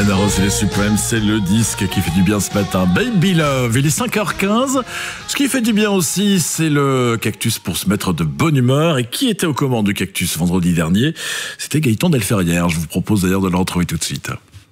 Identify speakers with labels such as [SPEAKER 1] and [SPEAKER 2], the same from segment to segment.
[SPEAKER 1] Diana Ross et les Supremes, c'est le disque qui fait du bien ce matin. Baby Love, il est 5h15. Ce qui fait du bien aussi, c'est le Cactus pour se mettre de bonne humeur. Et qui était aux commandes du Cactus vendredi dernier? C'était Gaëtan Delferrière. Je vous propose d'ailleurs de le retrouver tout de suite.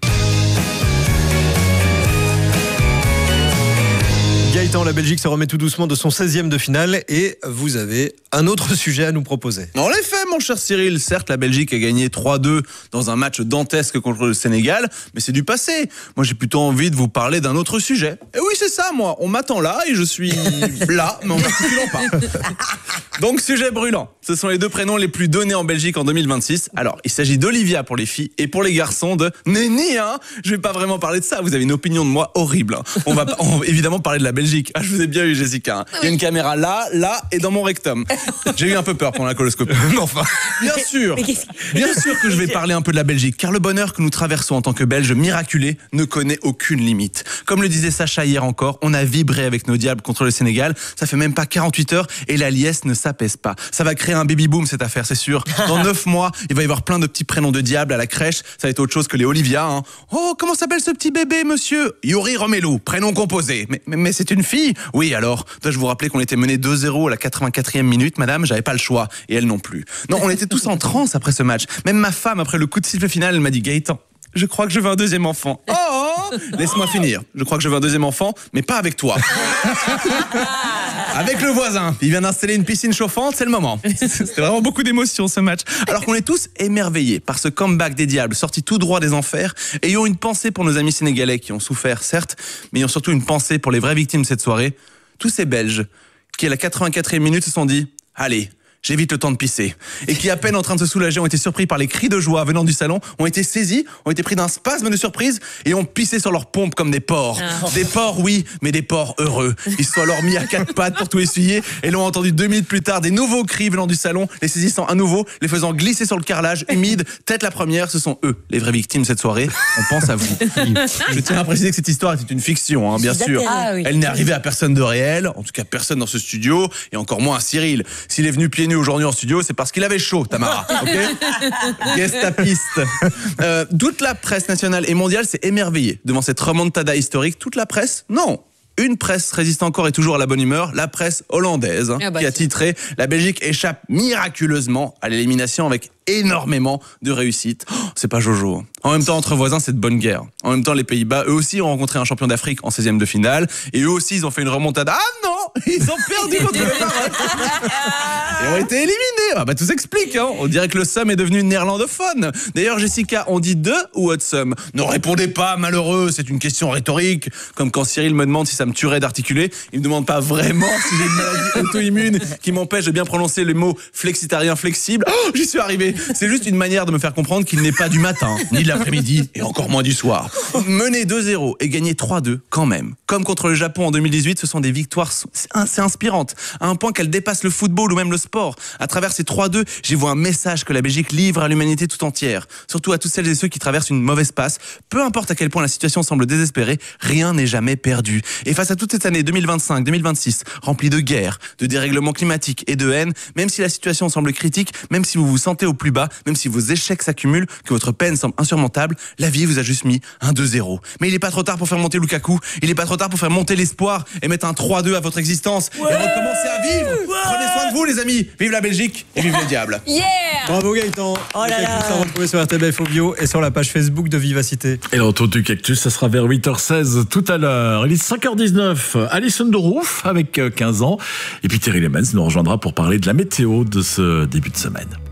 [SPEAKER 2] Gaëtan, la Belgique se remet tout doucement de son 16e de finale et vous avez un autre sujet à nous proposer.
[SPEAKER 3] En effet, mon cher Cyril, certes, la Belgique a gagné 3-2 dans un match dantesque contre le Sénégal, mais c'est du passé. Moi, j'ai plutôt envie de vous parler d'un autre sujet. Et oui, c'est ça, moi. On m'attend là et je suis là, mais en n'articulant pas. Donc, sujet brûlant. Ce sont les deux prénoms les plus donnés en Belgique en 2026. Alors, il s'agit d'Olivia pour les filles et pour les garçons de Nenni, hein. Je vais pas vraiment parler de ça. Vous avez une opinion de moi horrible. Hein. On va évidemment parler de la Belgique. Ah, je vous ai bien eu, Jessica. Hein. Il y a une caméra là et dans mon rectum. J'ai eu un peu peur pendant la coloscopie. Enfin, bien sûr que je vais parler un peu de la Belgique, car le bonheur que nous traversons en tant que Belges miraculés ne connaît aucune limite. Comme le disait Sacha hier encore, on a vibré avec nos diables contre le Sénégal. Ça fait même pas 48 heures et la liesse ne s'apaise pas. Ça va créer un baby-boom cette affaire, c'est sûr. Dans 9 mois, il va y avoir plein de petits prénoms de diables à la crèche. Ça va être autre chose que les Olivia. Hein. Oh, comment s'appelle ce petit bébé, monsieur? Yuri Romelu, prénom composé. Mais c'est une fille? Oui, alors, dois-je vous rappeler qu'on était mené 2-0 à la 84e minute, madame? J'avais pas le choix. Et elle non plus. Non, on était tous en transe après ce match. Même ma femme, après le coup de sifflet final, elle m'a dit: Gaëtan, je crois que je veux un deuxième enfant. Oh, laisse-moi finir. Je crois que je veux un deuxième enfant, mais pas avec toi. Avec le voisin. Il vient d'installer une piscine chauffante, c'est le moment. C'était vraiment beaucoup d'émotions ce match. Alors qu'on est tous émerveillés par ce comeback des diables sorti tout droit des enfers, ayons une pensée pour nos amis sénégalais qui ont souffert, certes, mais ayons surtout une pensée pour les vraies victimes de cette soirée. Tous ces Belges qui, à la 84e minute, se sont dit: allez, j'ai vite le temps de pisser. Et qui, à peine en train de se soulager, ont été surpris par les cris de joie venant du salon, ont été saisis, ont été pris d'un spasme de surprise et ont pissé sur leurs pompes comme des porcs. Des porcs, oui, mais des porcs heureux. Ils se sont alors mis à quatre pattes pour tout essuyer et l'ont entendu 2 minutes plus tard, des nouveaux cris venant du salon, les saisissant à nouveau, les faisant glisser sur le carrelage humide, tête la première. Ce sont eux, les vraies victimes de cette soirée. On pense à vous. Je tiens à préciser que cette histoire était une fiction, hein, bien sûr.
[SPEAKER 4] Ah, oui.
[SPEAKER 3] Elle n'est arrivée à personne de réel, en tout cas personne dans ce studio, et encore moins à Cyril. S'il est venu pieds nus aujourd'hui en studio, c'est parce qu'il avait chaud, Tamara. Ok. Gestapiste. Toute la presse nationale et mondiale s'est émerveillée devant cette remontada historique. Toute la presse? Non. Une presse résiste encore et toujours à la bonne humeur, la presse hollandaise, qui a titré « La Belgique échappe miraculeusement à l'élimination avec énormément de réussite. Oh, » C'est pas Jojo. En même temps, entre voisins, c'est de bonne guerre. En même temps, les Pays-Bas, eux aussi, ont rencontré un champion d'Afrique en 16e de finale. Et eux aussi, ils ont fait une remontada. Ah non, ils ont perdu contre le Maroc. Et ont été éliminés. Ah bah tout s'explique. Hein. On dirait que le Somme est devenu néerlandophone. D'ailleurs, Jessica, on dit de ou de Somme? Ne répondez pas, malheureux. C'est une question rhétorique. Comme quand Cyril me demande si ça me tuerait d'articuler. Il me demande pas vraiment si j'ai une maladie auto-immune qui m'empêche de bien prononcer le mot flexitarien flexible. Oh, j'y suis arrivé. C'est juste une manière de me faire comprendre qu'il n'est pas du matin, ni de l'après-midi, et encore moins du soir. Mener 2-0 et gagner 3-2 quand même. Comme contre le Japon en 2018, ce sont des victoires assez inspirantes, à un point qu'elles dépassent le football ou même le sport. À travers ces 3-2, j'y vois un message que la Belgique livre à l'humanité tout entière. Surtout à toutes celles et ceux qui traversent une mauvaise passe. Peu importe à quel point la situation semble désespérée, rien n'est jamais perdu. Et face à toute cette année 2025-2026, remplie de guerres, de dérèglements climatiques et de haine, même si la situation semble critique, même si vous vous sentez au plus bas, même si vos échecs s'accumulent, que votre peine semble insurmontable, la vie vous a juste mis un 2-0. Mais il n'est pas trop tard pour faire monter Lukaku, il n'est pas trop tard pour faire monter l'espoir et mettre un 3-2 à votre existence et recommencer à vivre. Prenez soin de vous, les amis. Vive la Belgique et vive les diables.
[SPEAKER 4] Yeah!
[SPEAKER 2] Bravo Gaëtan.
[SPEAKER 4] Oh là là.
[SPEAKER 2] À retrouver sur RTBF Audio et sur la page Facebook de Vivacité.
[SPEAKER 1] Et le retour du Cactus, ça sera vers 8h16 tout à l'heure. Il est 5h19. Alison de Roof avec 15 ans. Et puis Thierry Lemens nous rejoindra pour parler de la météo de ce début de semaine.